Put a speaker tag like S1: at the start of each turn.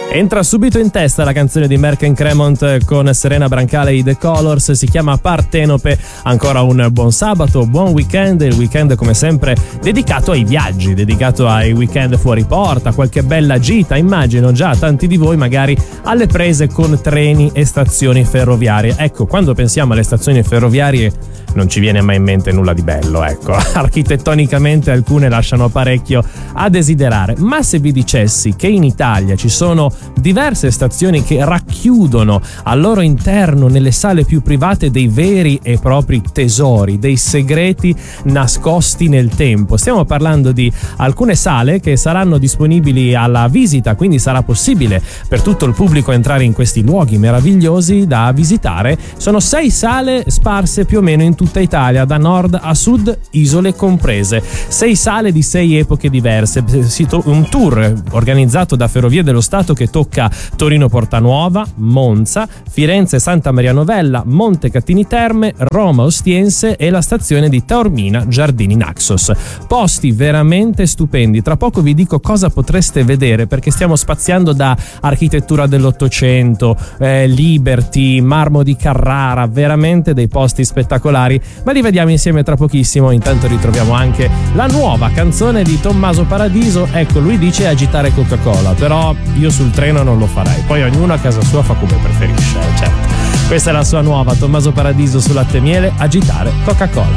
S1: Entra subito in testa la canzone di Merck & Cremont con Serena Brancale e The Colors, si chiama Partenope. Ancora un buon sabato, buon weekend, il weekend come sempre dedicato ai viaggi, dedicato ai weekend fuori porta, qualche bella gita, immagino già tanti di voi magari alle prese con treni e stazioni ferroviarie. Ecco, quando pensiamo alle stazioni ferroviarie non ci viene mai in mente nulla di bello, ecco, architettonicamente alcune lasciano parecchio a desiderare, ma se vi dicessi che in Italia ci sono diverse stazioni che racchiudono al loro interno, nelle sale più private, dei veri e propri tesori, dei segreti nascosti nel tempo. Stiamo parlando di alcune sale che saranno disponibili alla visita, quindi sarà possibile per tutto il pubblico entrare in questi luoghi meravigliosi da visitare. Sono 6 sale sparse più o meno in tutta Italia, da nord a sud, isole comprese. 6 sale di 6 epoche diverse. Un tour organizzato da Ferrovie dello Stato che tocca Torino Portanuova, Monza, Firenze Santa Maria Novella, Montecatini Terme, Roma Ostiense e la stazione di Taormina Giardini Naxos. Posti veramente stupendi. Tra poco vi dico cosa potreste vedere, perché stiamo spaziando da architettura dell'Ottocento, Liberty, marmo di Carrara, veramente dei posti spettacolari, ma li vediamo insieme tra pochissimo. Intanto ritroviamo anche la nuova canzone di Tommaso Paradiso. Ecco, lui dice agitare Coca-Cola, però io sul treno non lo farei, poi ognuno a casa sua fa come preferisce, certo. Questa è la sua nuova, Tommaso Paradiso su Latte e Miele, agitare Coca-Cola.